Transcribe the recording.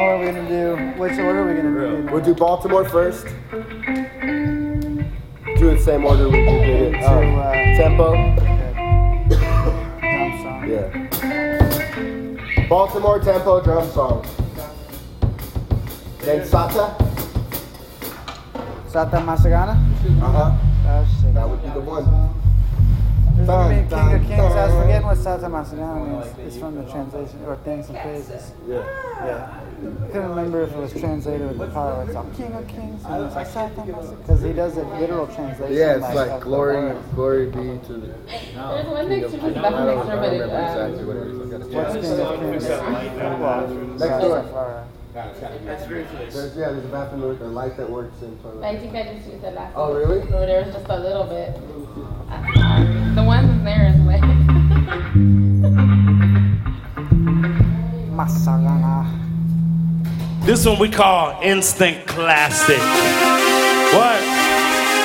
Baltimore. We're gonna do. Which order are we gonna do? We'll do Baltimore first. Do it the same order we did it. Tempo. Drum song. Yeah. Baltimore tempo drum song. Then Sata. Sata Masagana. That would be the one. There's gonna be King of Kings. I was forgetting what Sata Masagana means. It's from the translation or things and phrases. Yeah. I couldn't remember if it was translated with the part where it's all King of Kings and it's like Sata Masagana because he does a literal translation. Yeah, it's like glory be to the. There's one next to me, but I'm not sure, but it's exactly what it is. What's King of Kings? Next door. There's There's a bathroom with a light that works in toilet. I think I just used it last Oh, really? Or there was just a little bit. The one there is wet. Masagana. This one we call Instant Classic. What?